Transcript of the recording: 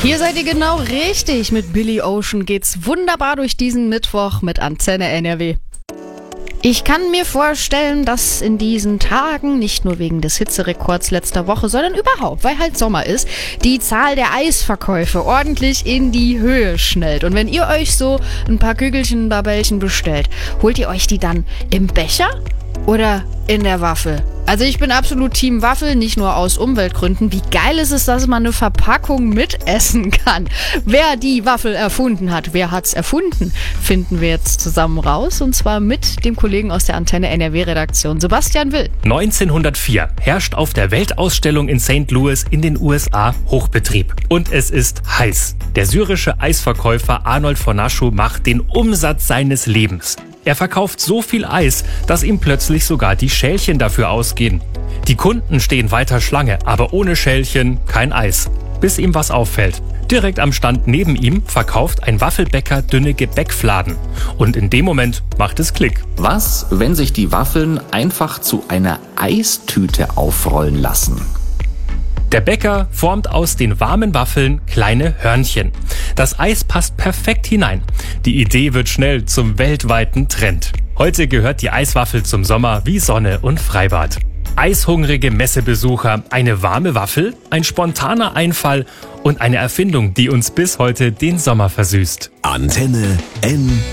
Hier seid ihr genau richtig. Mit Billy Ocean geht's wunderbar durch diesen Mittwoch mit Antenne NRW. Ich kann mir vorstellen, dass in diesen Tagen, nicht nur wegen des Hitzerekords letzter Woche, sondern überhaupt, weil halt Sommer ist, die Zahl der Eisverkäufe ordentlich in die Höhe schnellt. Und wenn ihr euch so ein paar Kügelchen, Babellchen bestellt, holt ihr euch die dann im Becher oder in der Waffel? Also ich bin absolut Team Waffel, nicht nur aus Umweltgründen. Wie geil ist es, dass man eine Verpackung mitessen kann? Wer die Waffel erfunden hat, wer hat's erfunden, finden wir jetzt zusammen raus. Und zwar mit dem Kollegen aus der Antenne NRW-Redaktion, Sebastian Will. 1904 herrscht auf der Weltausstellung in St. Louis in den USA Hochbetrieb. Und es ist heiß. Der syrische Eisverkäufer Arnold von Naschow macht den Umsatz seines Lebens. Er verkauft so viel Eis, dass ihm plötzlich sogar die Schälchen dafür ausgehen. Die Kunden stehen weiter Schlange, aber ohne Schälchen kein Eis. Bis ihm was auffällt. Direkt am Stand neben ihm verkauft ein Waffelbäcker dünne Gebäckfladen. Und in dem Moment macht es Klick. Was, wenn sich die Waffeln einfach zu einer Eistüte aufrollen lassen? Der Bäcker formt aus den warmen Waffeln kleine Hörnchen. Das Eis passt perfekt hinein. Die Idee wird schnell zum weltweiten Trend. Heute gehört die Eiswaffel zum Sommer wie Sonne und Freibad. Eishungrige Messebesucher, eine warme Waffel, ein spontaner Einfall und eine Erfindung, die uns bis heute den Sommer versüßt. Antenne NRW.